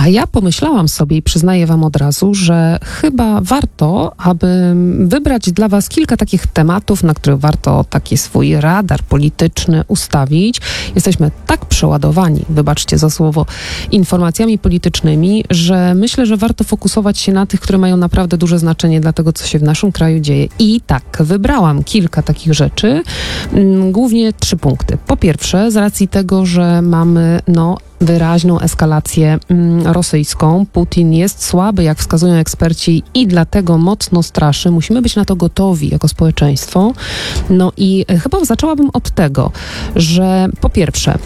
A ja pomyślałam sobie i przyznaję wam od razu, że chyba warto, aby wybrać dla was kilka takich tematów, na których warto taki swój radar polityczny ustawić. Jesteśmy tak przeładowani, wybaczcie za słowo, informacjami politycznymi, że myślę, że warto fokusować się na tych, które mają naprawdę duże znaczenie dla tego, co się w naszym kraju dzieje. I tak, wybrałam kilka takich rzeczy, głównie 3 punkty. Po pierwsze, z racji tego, że mamy wyraźną eskalację rosyjską. Putin jest słaby, jak wskazują eksperci, i dlatego mocno straszy. Musimy być na to gotowi jako społeczeństwo. I chyba zaczęłabym od tego, że po pierwsze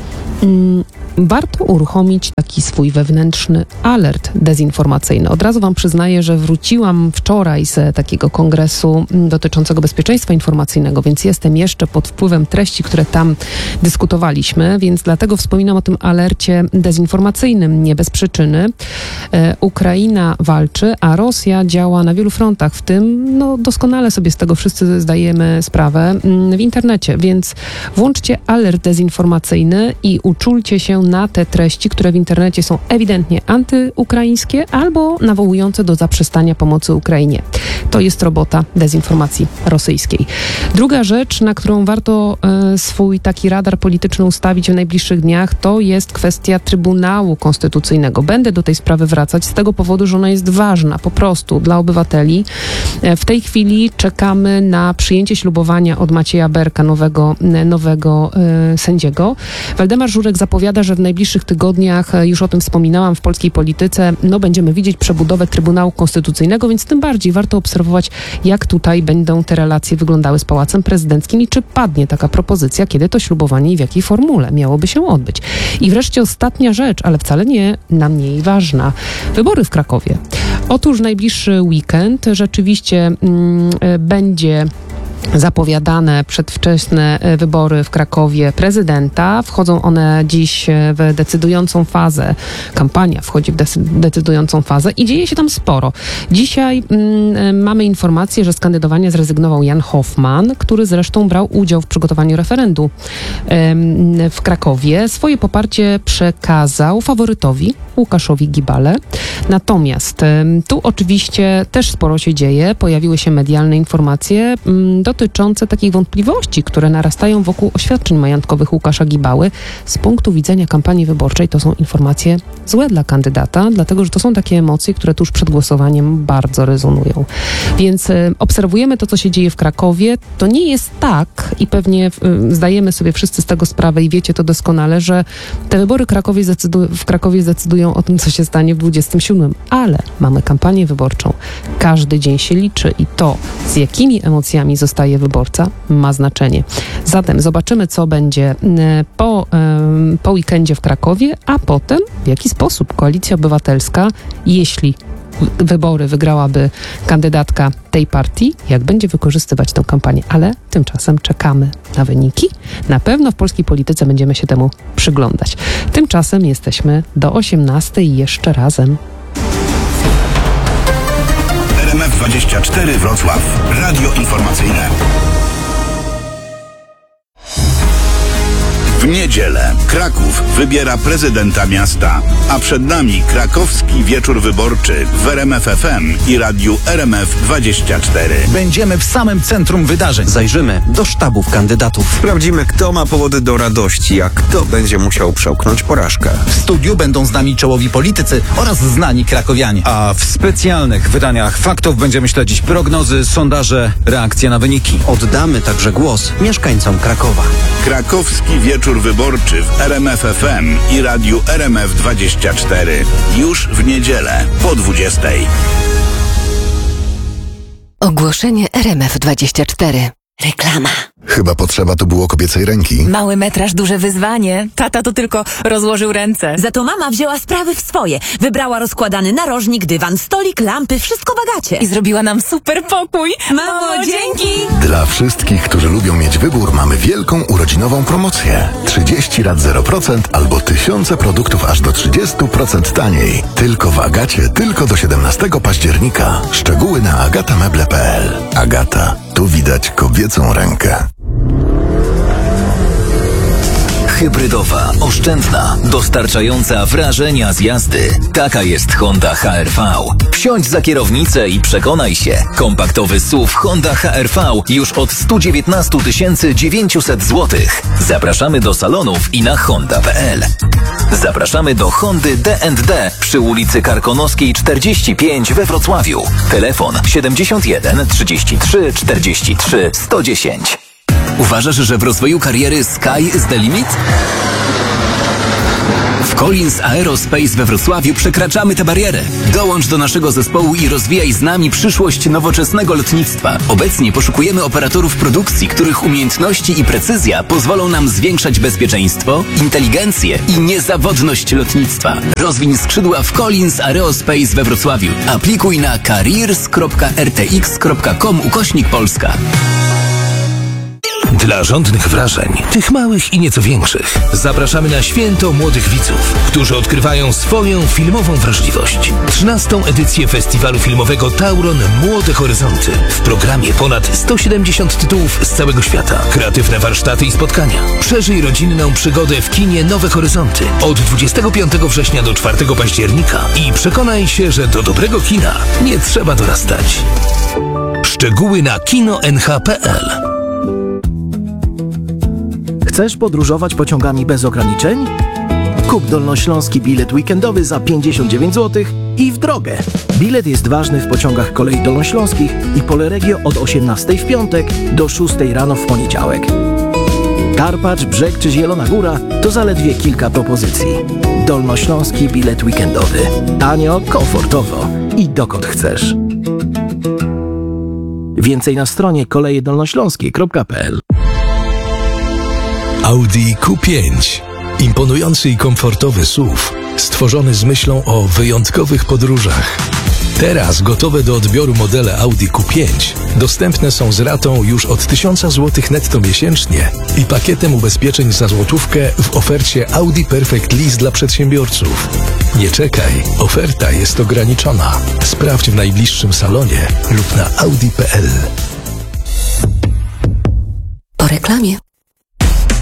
warto uruchomić taki swój wewnętrzny alert dezinformacyjny. Od razu wam przyznaję, że wróciłam wczoraj z takiego kongresu dotyczącego bezpieczeństwa informacyjnego, więc jestem jeszcze pod wpływem treści, które tam dyskutowaliśmy, więc dlatego wspominam o tym alercie dezinformacyjnym, nie bez przyczyny. Ukraina walczy, a Rosja działa na wielu frontach, w tym doskonale sobie z tego wszyscy zdajemy sprawę w internecie, więc włączcie alert dezinformacyjny i uczulcie się na te treści, które w internecie są ewidentnie antyukraińskie albo nawołujące do zaprzestania pomocy Ukrainie. To jest robota dezinformacji rosyjskiej. Druga rzecz, na którą warto swój taki radar polityczny ustawić w najbliższych dniach, to jest kwestia Trybunału Konstytucyjnego. Będę do tej sprawy wracać z tego powodu, że ona jest ważna po prostu dla obywateli. W tej chwili czekamy na przyjęcie ślubowania od Macieja Berka, nowego sędziego. Waldemar Żurek zapowiada, że w najbliższych tygodniach, już o tym wspominałam, w polskiej polityce, będziemy widzieć przebudowę Trybunału Konstytucyjnego, więc tym bardziej warto obserwować, jak tutaj będą te relacje wyglądały z Pałacem Prezydenckim i czy padnie taka propozycja, kiedy to ślubowanie i w jakiej formule miałoby się odbyć. I wreszcie ostatnia rzecz, ale wcale nie najmniej ważna. Wybory w Krakowie. Otóż najbliższy weekend rzeczywiście będzie zapowiadane przedwczesne wybory w Krakowie prezydenta. Wchodzą one dziś w decydującą fazę. Kampania wchodzi w decydującą fazę i dzieje się tam sporo. Dzisiaj mamy informację, że z kandydowania zrezygnował Jan Hoffman, który zresztą brał udział w przygotowaniu referendum w Krakowie. Swoje poparcie przekazał faworytowi Łukaszowi Gibale. Natomiast tu oczywiście też sporo się dzieje. Pojawiły się medialne informacje dotyczące takich wątpliwości, które narastają wokół oświadczeń majątkowych Łukasza Gibały. Z punktu widzenia kampanii wyborczej to są informacje złe dla kandydata, dlatego że to są takie emocje, które tuż przed głosowaniem bardzo rezonują. Więc obserwujemy to, co się dzieje w Krakowie. To nie jest tak i pewnie zdajemy sobie wszyscy z tego sprawę i wiecie to doskonale, że te wybory w Krakowie zdecydują o tym, co się stanie w 27. Ale mamy kampanię wyborczą. Każdy dzień się liczy i to, z jakimi emocjami zostaje wyborca, ma znaczenie. Zatem zobaczymy, co będzie po weekendzie w Krakowie, a potem w jaki sposób Koalicja Obywatelska, jeśli wybory wygrałaby kandydatka tej partii, jak będzie wykorzystywać tę kampanię. Ale tymczasem czekamy na wyniki. Na pewno w polskiej polityce będziemy się temu przyglądać. Tymczasem jesteśmy do 18 i jeszcze razem. RMF24 Wrocław. Radio informacyjne. W niedzielę Kraków wybiera prezydenta miasta, a przed nami krakowski wieczór wyborczy w RMF FM i radiu RMF24. Będziemy w samym centrum wydarzeń. Zajrzymy do sztabów kandydatów. Sprawdzimy, kto ma powody do radości, a kto będzie musiał przełknąć porażkę. W studiu będą z nami czołowi politycy oraz znani krakowianie. A w specjalnych wydaniach faktów będziemy śledzić prognozy, sondaże, reakcje na wyniki. Oddamy także głos mieszkańcom Krakowa. Krakowski wieczór wyborczy w RMF FM i radiu RMF24. Już w niedzielę po 20:00. Ogłoszenie RMF24. Reklama. Chyba potrzeba tu było kobiecej ręki. Mały metraż, duże wyzwanie. Tata to tylko rozłożył ręce. Za to mama wzięła sprawy w swoje. Wybrała rozkładany narożnik, dywan, stolik, lampy, wszystko w Agacie. I zrobiła nam super pokój. Mamo, dzięki! Dla wszystkich, którzy lubią mieć wybór, mamy wielką urodzinową promocję. 30 lat 0% albo tysiące produktów aż do 30% taniej. Tylko w Agacie, tylko do 17 października. Szczegóły na agatameble.pl. Agata. Tu widać kobiecą rękę. hybrydowa, oszczędna, dostarczająca wrażenia z jazdy. Taka jest Honda HR-V. Wsiądź za kierownicę i przekonaj się. Kompaktowy SUV Honda HR-V już od 119 900 zł. Zapraszamy do salonów i na honda.pl. Zapraszamy do Hondy D&D przy ulicy Karkonoskiej 45 we Wrocławiu. Telefon 71 33 43 110. Uważasz, że w rozwoju kariery sky is the limit? W Collins Aerospace we Wrocławiu przekraczamy tę barierę. Dołącz do naszego zespołu i rozwijaj z nami przyszłość nowoczesnego lotnictwa. Obecnie poszukujemy operatorów produkcji, których umiejętności i precyzja pozwolą nam zwiększać bezpieczeństwo, inteligencję i niezawodność lotnictwa. Rozwiń skrzydła w Collins Aerospace we Wrocławiu. Aplikuj na careers.rtx.com/Polska. Dla żądnych wrażeń, tych małych i nieco większych, zapraszamy na Święto Młodych Widzów, którzy odkrywają swoją filmową wrażliwość. 13. edycję festiwalu filmowego Tauron Młode Horyzonty. W programie ponad 170 tytułów z całego świata, kreatywne warsztaty i spotkania. Przeżyj rodzinną przygodę w kinie Nowe Horyzonty od 25 września do 4 października i przekonaj się, że do dobrego kina nie trzeba dorastać. Szczegóły na kino.nh.pl. Chcesz podróżować pociągami bez ograniczeń? Kup dolnośląski bilet weekendowy za 59 zł i w drogę. Bilet jest ważny w pociągach kolei dolnośląskich i Poleregio od 18 w piątek do 6 rano w poniedziałek. Karpacz, Brzeg czy Zielona Góra to zaledwie kilka propozycji. Dolnośląski bilet weekendowy. Tanio, komfortowo i dokąd chcesz. Więcej na stronie kolejedolnośląskie.pl. Audi Q5. Imponujący i komfortowy SUV, stworzony z myślą o wyjątkowych podróżach. Teraz gotowe do odbioru modele Audi Q5 dostępne są z ratą już od 1000 zł netto miesięcznie i pakietem ubezpieczeń za złotówkę w ofercie Audi Perfect Lease dla przedsiębiorców. Nie czekaj, oferta jest ograniczona. Sprawdź w najbliższym salonie lub na audi.pl. Po reklamie.